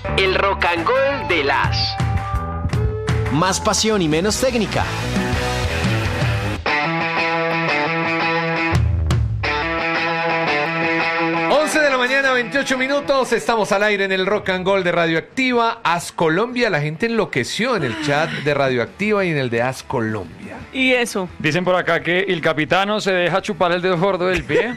El Rock and Gold de las. Más pasión y menos técnica. De la mañana, 28 minutos, estamos al aire en el Rock and Gold de Radioactiva. As Colombia, la gente enloqueció en el chat de Radioactiva y en el de As Colombia. ¿Y eso? Dicen por acá que el capitano se deja chupar el dedo gordo del pie.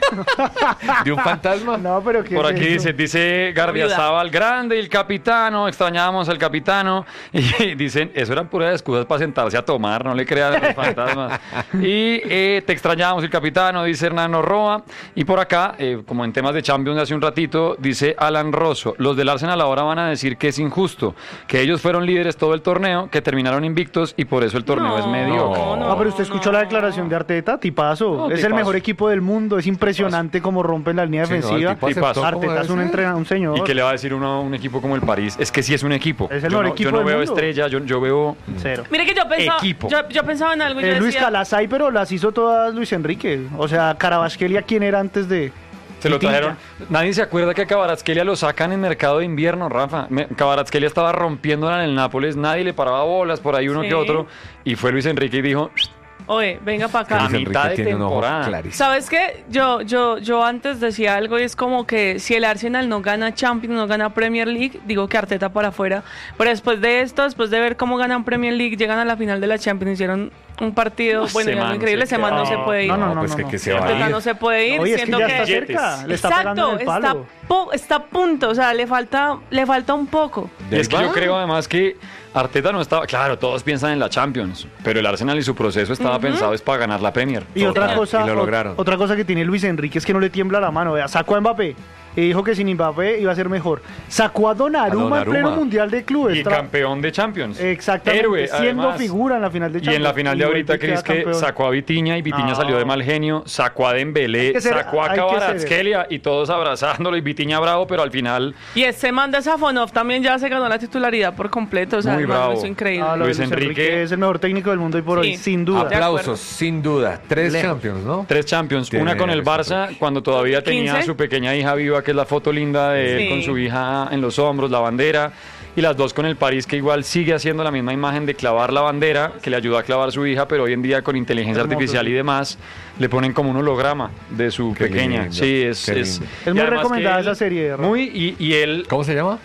¿De un fantasma? No, pero ¿qué Por es aquí eso? dice Gardiazabal, grande el capitano, extrañábamos al capitano. Y dicen, eso eran puras excusas para sentarse a tomar, no le crean a los fantasmas. Y te extrañábamos el capitano, dice Hernán Roa. Y por acá, como en temas de Champions de hace un ratito, dice Alan Rosso, los del Arsenal ahora van a decir que es injusto, que ellos fueron líderes todo el torneo, que terminaron invictos y por eso el torneo es mediocre. No, pero usted escuchó la declaración de Arteta, tipazo. No, es tipazo. el mejor equipo del mundo, es impresionante cómo rompen la línea Sí, no, el defensiva. tipo aceptó Arteta como es un debe ser. entrenador, un señor. ¿Y qué le va a decir uno a un equipo como el París? Es que sí es un equipo. Es el yo mejor no, equipo yo no del veo mundo. estrella, yo veo... Cero. Mire que yo pensaba, Equipo. yo pensaba en algo y yo Luis decía, Calazay, pero las hizo todas Luis Enrique. O sea, Carabasquelia, ¿quién era antes de...? Se lo Vitinha? trajeron. Nadie se acuerda que a Kvaratskhelia lo sacan en mercado de invierno, Rafa. Kvaratskhelia estaba rompiéndola en el Nápoles, nadie le paraba bolas, por ahí uno Sí. que otro. Y fue Luis Enrique y dijo, oye, venga para acá. A Luis Enrique mitad de tiene un ojo temporada. clarísimo. ¿Sabes qué? Yo antes decía algo y es como que si el Arsenal no gana Champions, no gana Premier League, digo que Arteta para afuera. Pero después de esto, después de ver cómo ganan Premier League, llegan a la final de la Champions, hicieron un partido, bueno, ese algo man increíble, se ese man no queda. se puede ir. No, pues que se va a Arteta ir. no se puede ir, Oye, es que siento ya que... está cerca, le está pegando en el palo. Está a punto, o sea, le falta un poco. Y es que yo ¿Verdad? creo además que Arteta no estaba... Claro, todos piensan en la Champions, pero el Arsenal y su proceso estaba pensado es para ganar la Premier. Y otra Total, cosa, y lo lograron. otra cosa que tiene Luis Enrique es que no le tiembla la mano. Vea, sacó a Mbappé y dijo que sin Mbappé iba a ser mejor. Sacó a Donnarumma en pleno Mundial de Clubes. Y campeón de Champions. Exactamente, Héroe, siendo además. figura en la final de Y Champions. en la final de ahorita, vuelve y Cris, queda que campeón. sacó a Vitinha y Vitinha No. salió de mal genio, sacó a Dembélé, Hay que ser- sacó a hay que ser. Kvaratskhelia y todos abrazándolo y Vitinha bravo, pero al final Y ese man de Safonov también ya se ganó la titularidad por completo, o sea, Muy el man lo bravo. hizo increíble. Ah, lo de Luis Enrique es el mejor técnico del mundo hoy por Sí. hoy, sin duda. De acuerdo. Aplausos, sin duda. 3 Lejos. Champions, ¿no? 3 Champions, Tiene una con el Luis Barça Enrique. cuando todavía tenía 15. su pequeña hija viva, que es la foto linda de él Sí. con su hija en los hombros, la bandera, y las dos con el París, que igual sigue haciendo la misma imagen de clavar la bandera, que le ayudó a clavar su hija, pero hoy en día con inteligencia Hermoso, artificial sí. y demás, le ponen como un holograma de su Qué pequeña. lindo, Sí, qué es lindo. Es y muy además recomendada que él- esa serie, Rafa. Muy, y él... ¿Cómo se llama?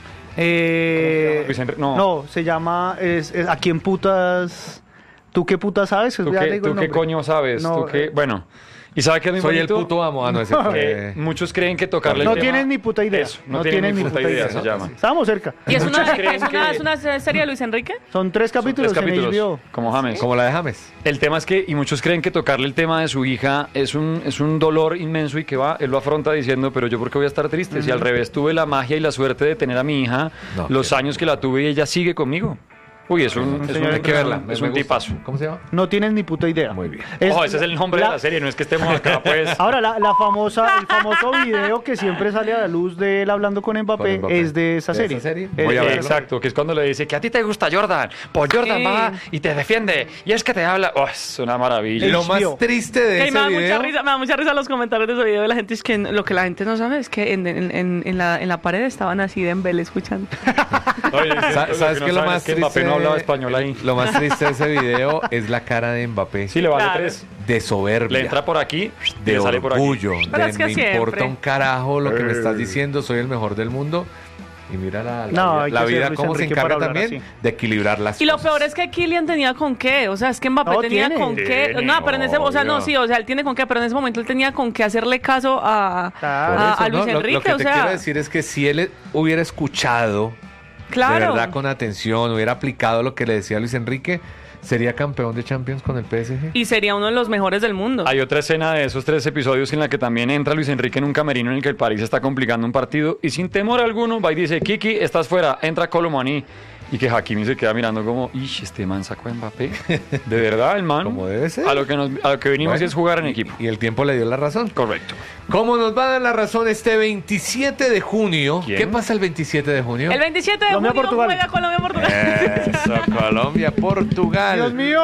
Luis Enrique? No. No, se llama ¿a quién putas? ¿Tú qué putas sabes? ¿Tú Ya qué, le digo tú el qué nombre. coño sabes? No, ¿Tú qué? Bueno, ¿y sabe qué es muy Soy el bonito? puto amo. Ah, no, ese fue... Muchos creen que tocarle el No tema... tienen ni puta idea. Eso, no tienen ni puta idea, se llama. Estábamos cerca. ¿Y es Muchos creen es una serie de Luis Enrique? Son 3 capítulos, Tres en capítulos, HBO. como James. Como la de James. El tema es que, y muchos creen que tocarle el tema de su hija es un dolor inmenso y que él lo afronta diciendo, pero yo por qué voy a estar triste, si al revés tuve la magia y la suerte de tener a mi hija, No, los qué- años que la tuve y ella sigue conmigo. Uy, es un Hay que verla. es me un gusta. tipazo. ¿Cómo se llama? No tienen ni puta idea. Muy bien. Ojo, ese es el nombre de la serie, no es que estemos acá, pues. Ahora, el famoso video que siempre sale a la luz de él hablando con Mbappé, Con Mbappé. es de esa ¿De serie. esa serie? Es Voy a de- verlo. Exacto, que es cuando le dice que a ti te gusta Jordan, pues Jordan Sí. va y te defiende, y es que te habla, oh, es una maravilla. Lo más HBO. triste de Que ese me da video... mucha risa los comentarios de ese video de la gente. Es que lo que la gente no sabe es que en la pared estaban así Dembélé escuchando. Oye, ¿Sabes que qué no lo saben más es que triste? Mbappé no hablaba español ahí. Lo más triste de ese video es la cara de Mbappé. Sí, le vale Claro. 3. De soberbia. Le entra por aquí, de le sale por aquí. orgullo, Pero de es que me siempre. importa un carajo lo que me estás diciendo, soy el mejor del mundo. Y mira la No, hay vida, la que ser vida Luis cómo se Enrique para encarga hablar también así. de equilibrar las Y lo cosas. peor es que Kylian tenía con qué, o sea, es que Mbappé No, tenía tiene. con qué, Tiene, no, pero en ese, o sea, no, obvio. sí, o sea, él tiene con qué, pero en ese momento él tenía con qué hacerle caso a, Claro. a- Por a eso, Luis ¿no? Enrique, lo que o te sea, quiero decir es que si él hubiera escuchado claro. de verdad con atención, hubiera aplicado lo que le decía Luis Enrique, sería campeón de Champions con el PSG. Y sería uno de los mejores del mundo. Hay otra escena de esos 3 episodios en la que también entra Luis Enrique en un camerino en el que el París está complicando un partido y sin temor alguno va y dice, Kiki, estás fuera, entra Colomani. Y que Hakimi se queda mirando como, ish, este man sacó a Mbappé. De verdad, el man. Como debe ser. A lo que venimos Bueno, es jugar en equipo. Y el tiempo le dio la razón. Correcto. ¿Cómo nos va a dar la razón este 27 de junio? ¿Quién? ¿Qué pasa el 27 de junio? El 27 de Colombia, junio Portugal. juega Colombia-Portugal. Eso, Colombia, Portugal. Dios mío.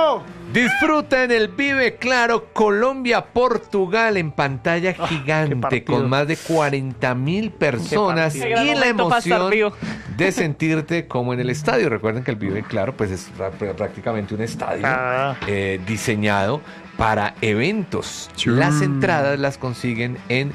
Disfruta en el Vive Claro Colombia-Portugal en pantalla gigante partido. con más de 40.000 personas Qué y partido. la Qué gran momento para estar emoción vivo. de sentirte como en el estadio. Recuerden que el Vive Claro pues es prácticamente un estadio diseñado para eventos. Las entradas las consiguen en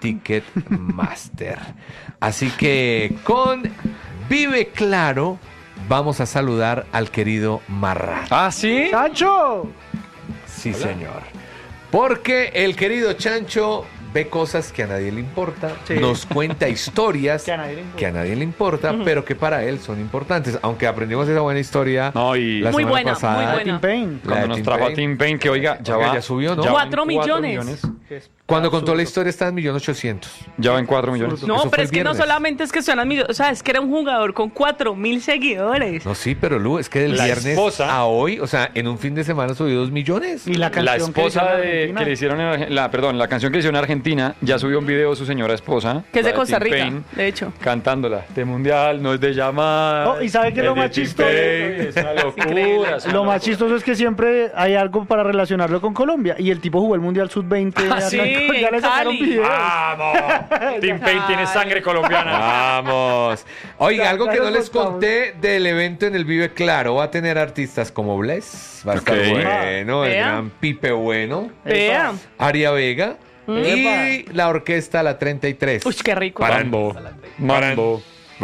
Ticketmaster. Así que con Vive Claro vamos a saludar al querido Marrano. ¿Ah, sí? ¡Chancho! Sí, señor. Porque el querido Chancho ve cosas que a nadie le importa, Sí. nos cuenta historias Que a nadie le importa. que a nadie le importa, pero que para él son importantes. Aunque aprendimos esa buena historia No, y la Muy semana buena, pasada. muy buena. Tim Payne. La cuando de nos Tim trajo a Payne. Tim Payne, que oiga, ya Oiga, va. ya subió, ¿no? ya va en 4 millones. Cuando contó la historia estaba en 1.800.000. Ya va en 4 millones. Eso No, fue pero el es que no viernes. solamente es que suenan millones, o sea, es que era un jugador con 4.000 seguidores. No, sí, pero Lu, es que del La viernes esposa- a hoy, o sea, en un fin de semana subió 2 millones. Y la La canción esposa que que le hicieron la canción que le hicieron en Argentina, ya subió un video de su señora esposa. Que es la de Costa Tim Rica, Payne, de hecho. cantándola. De mundial, no es de llamar. Oh, ¿y sabe qué es lo de más Tim chistoso? Payne, es una locura. increíble. es una Lo más locura. chistoso es que siempre hay algo para relacionarlo con Colombia. Y el tipo jugó el Mundial Sub-20. Ah, sí, ya le en sacaron Cali. videos. ¡Vamos! Tim Payne tiene sangre colombiana. Vamos. Oiga, Ya, algo ya que no nos les contamos. conté del evento en el Vive Claro. Va a tener artistas como Bless, va a estar Ok. bueno, el Vea. gran Pipe Bueno, Vea. Aria Vega y la orquesta La 33. Uy, qué rico. Mambo. Mambo.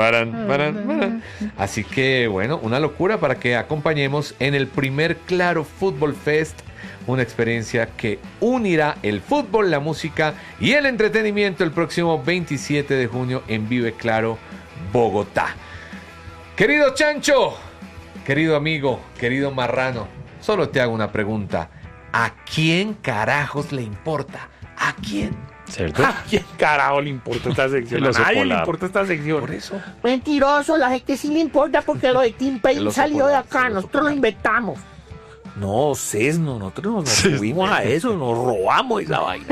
Barán. Así que bueno, una locura para que acompañemos en el primer Claro Fútbol Fest, una experiencia que unirá el fútbol, la música y el entretenimiento el próximo 27 de junio en Vive Claro, Bogotá. Querido Chancho, querido amigo, querido Marrano, solo te hago una pregunta. ¿A quién carajos le importa? ¿A quién? ¿Cierto? ¿A quién carajo le importa esta sección? El A oso nadie le polar. importa esta sección. Por eso. Mentiroso, la gente sí le importa porque lo de Tim El Payne oso salió de polar, acá, el oso nosotros lo polar. inventamos. No, Sesno, nosotros nos subimos a eso, nos robamos esa vaina.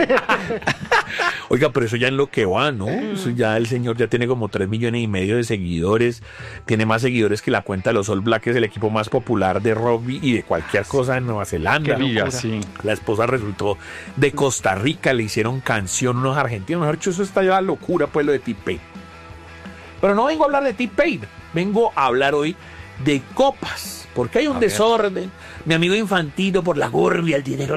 Oiga, pero eso ya en lo que va, ¿no? Eso ya el señor ya tiene como 3,5 millones de seguidores, tiene más seguidores que la cuenta de los All Blacks, es el equipo más popular de rugby y de cualquier cosa en Nueva Zelanda. Diga, sí. La esposa resultó de Costa Rica, le hicieron canción unos argentinos, mejor dicho, eso está ya locura, pues lo de Tim Payne. Pero no vengo a hablar de Tim Payne, vengo a hablar hoy de copas, porque hay un desorden. Mi amigo Infantino por la gurbia, el dinero,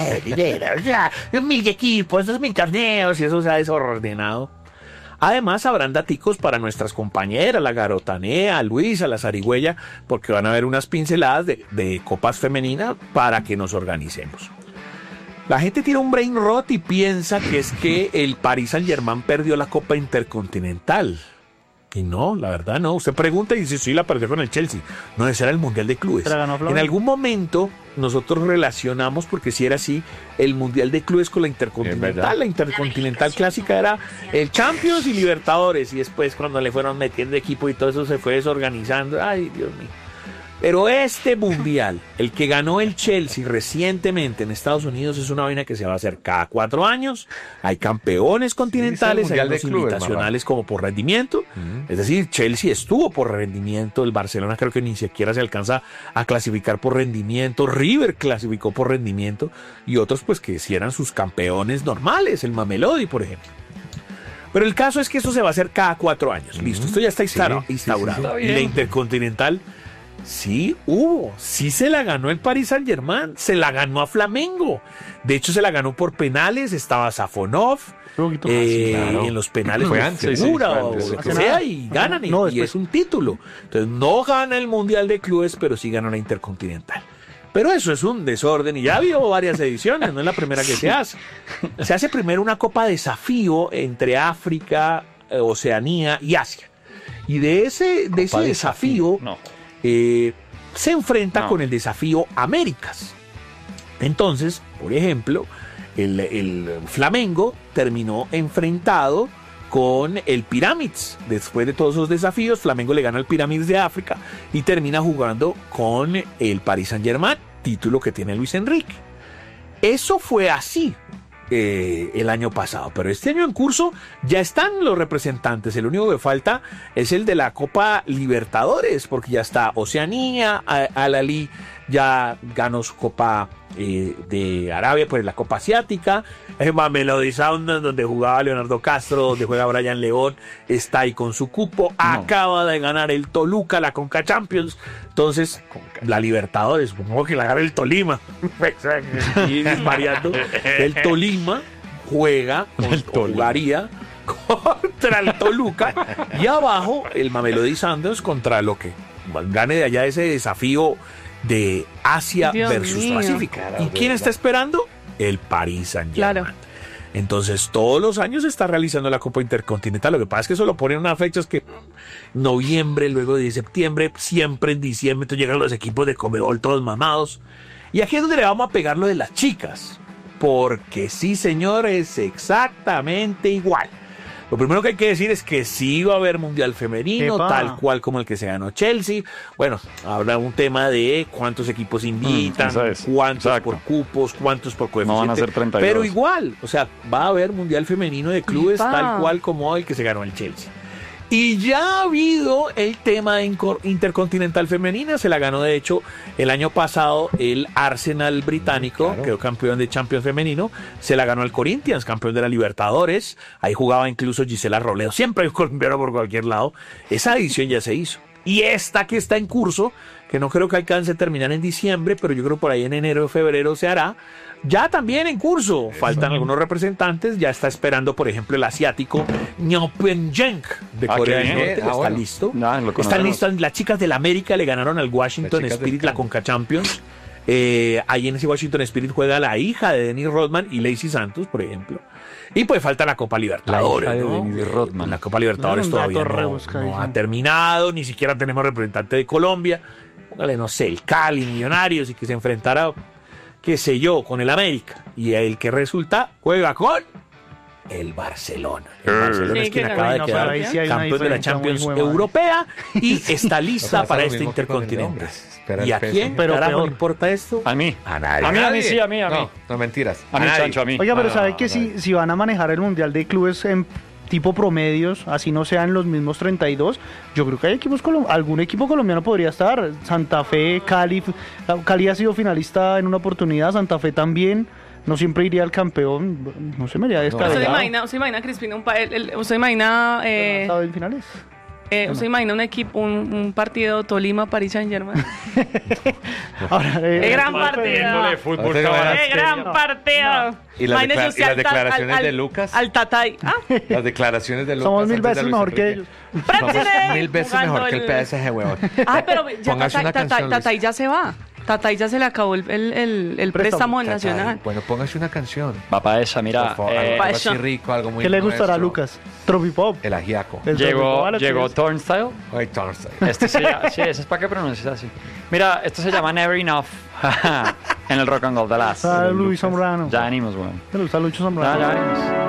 o sea, 1.000 equipos, 2.000 torneos y eso se ha desordenado. Además habrán daticos para nuestras compañeras, la Garotanea, Luisa, la Zarigüeya, porque van a haber unas pinceladas de copas femeninas para que nos organicemos. La gente tiene un brain rot y piensa que es que el Paris Saint-Germain perdió la Copa Intercontinental. Y no, la verdad no. Usted pregunta y dice, sí, la perdió con el Chelsea. No, ese era el Mundial de Clubes. Se la ganó Flamengo. En algún momento nosotros relacionamos, porque si era así, el Mundial de Clubes con la Es Intercontinental. verdad. La Intercontinental clásica era el Champions y Libertadores. Y después cuando le fueron metiendo equipo y todo eso se fue desorganizando. Ay, Dios mío. Pero este mundial, el que ganó el Chelsea recientemente en Estados Unidos, es una vaina que se va a hacer cada 4 años. Hay campeones continentales, Sí, hay es el Mundial unos de Clubes, invitacionales como por rendimiento. Es decir, Chelsea estuvo por rendimiento, el Barcelona creo que ni siquiera se alcanza a clasificar por rendimiento, River clasificó por rendimiento y otros pues que si eran sus campeones normales, el Mamelodi por ejemplo. Pero el caso es que eso se va a hacer cada 4 años. Listo, esto ya está instaurado. Y la Intercontinental sí hubo, sí se la ganó el Paris Saint-Germain, se la ganó a Flamengo. De hecho, se la ganó por penales, estaba Safonov. Claro. En los penales Fue fue antes, figura sí, fue o antes, lo sí. que sea y ganan y, No, y después. es un título. Entonces no gana el Mundial de Clubes, pero sí gana la Intercontinental. Pero eso es un desorden y ya ha habido varias ediciones, no es la primera que se hace. Se hace primero una Copa Desafío entre África, Oceanía y Asia. Y de ese desafío No. se enfrenta No. con el desafío Américas. Entonces, por ejemplo, el Flamengo terminó enfrentado con el Pyramids. Después de todos esos desafíos, Flamengo le gana al Pyramids de África y termina jugando con el Paris Saint-Germain, título que tiene Luis Enrique. Eso fue así. el año pasado. Pero este año en curso ya están los representantes. El único que falta es el de la Copa Libertadores, porque ya está Oceanía, Al-Ahly ya ganó su Copa de Arabia, pues la Copa Asiática. Mamelodi Sundowns, donde jugaba Leonardo Castro, donde juega Brian León, está ahí con su cupo. Acaba de ganar el Toluca, la Conca Champions. Entonces, la Libertadores, supongo que la gana el Tolima. Y variando. El Tolima juega, jugaría contra el Toluca. Y abajo, el Mamelodi Sundowns contra lo que gane de allá ese desafío de Asia Dios versus mío. Pacífico. ¿Y quién está esperando? El Paris Saint-Germain. Claro. Entonces, todos los años se está realizando la Copa Intercontinental. Lo que pasa es que eso lo ponen unas fechas que noviembre, luego de septiembre, siempre en diciembre, entonces llegan los equipos de Conmebol todos mamados. Y aquí es donde le vamos a pegar lo de las chicas. Porque sí, señor, es exactamente igual. Lo primero que hay que decir es que sí va a haber Mundial Femenino, ¡Epa! tal cual como el que se ganó Chelsea. Bueno, habrá un tema de cuántos equipos invitan, eso es. cuántos Exacto. por cupos, cuántos por coeficiente. No van a ser 32. Pero igual, o sea, va a haber Mundial Femenino de clubes ¡Epa! tal cual como el que se ganó el Chelsea. Y ya ha habido el tema de Intercontinental Femenina, se la ganó de hecho el año pasado el Arsenal británico, Claro. quedó campeón de Champions Femenino, se la ganó el Corinthians, campeón de la Libertadores, ahí jugaba incluso Gisela Robledo, siempre hay un colombiano por cualquier lado, esa edición ya se hizo. Y esta que está en curso, que no creo que alcance a terminar en diciembre, pero yo creo por ahí en enero o febrero se hará, ya también en curso. Faltan algunos representantes, ya está esperando, por ejemplo, el asiático Nyopyeong de Corea del qué Norte, bien. está Bueno. listo. Ya, lo Están conocemos. listas, las chicas del América le ganaron al Washington Las chicas del Spirit la campo. Conca Champions. Ahí en ese Washington Spirit juega la hija de Dennis Rodman y Lacey Santos, por ejemplo. Y pues falta la Copa Libertadores, La hija de ¿no? Dennis Rodman. La Copa Libertadores Un dato todavía no rebuscadísimo. ha terminado, ni siquiera tenemos representante de Colombia. Póngale, no sé, el Cali, Millonarios, y que se enfrentará, qué sé yo, con el América. Y el que resulta juega con el Barcelona. El Barcelona Sí, es quien que acaba de ganó. quedar Ahí sí hay una campeón de la diferencia muy Champions buena. Europea y está lista Pasa para lo este mismo que con el Intercontinental. hombre. Espera ¿Y el a peso. quién Pero carajo le peor. importa esto? A mí. A nadie. A mí sí, a mí. No, no mentiras. A mí, nadie. Chancho, a mí. Oiga, pero No, ¿sabe que no, si van a manejar el Mundial de Clubes en tipo promedios, así no sean los mismos 32, yo creo que hay equipos algún equipo colombiano podría estar. Santa Fe, Cali. Cali ha sido finalista en una oportunidad, Santa Fe también. No siempre iría al campeón, no se me haría ¿Usted se descabellado. imagina, Crispina, usted imagina, ¿Estado en finales? usted imagina un equipo, un partido Tolima-Paris Saint-Germain? Ahora, ¡Qué gran partido! Viéndole fútbol Ahorita que cabal. ¡Qué gran partido! ¿Y las, Imagínese usted y las al declaraciones de Lucas? Al Tatay. ¿Ah? Las declaraciones de Lucas. Somos mil antes de veces Luis mejor que Enrique. ellos. Somos ¡Prépare! mil veces Jugando mejor que el PSG, huevón. Ay, pero ya Póngase una canción, Tatay Luis. ya se va. Tatay ya se le acabó el préstamo en Tatay, Nacional. Bueno, póngase una canción. Va para esa, mira. Por favor, algo pa' así eso. rico, algo muy ¿Qué le gustará a nuestro. Lucas? Tropipop. El ajiaco. El Tropipop, Llegó, ¿vale? llegó Turnstile. Ay, Thursday. Este se llama, sí, ese es para que pronuncies así. Mira, esto se llama Never Enough. En el Rock and Roll de las. Ah, Luis Zambrano. Ya venimos, weón. Le gusta Lucho Ya Zambrano. venimos.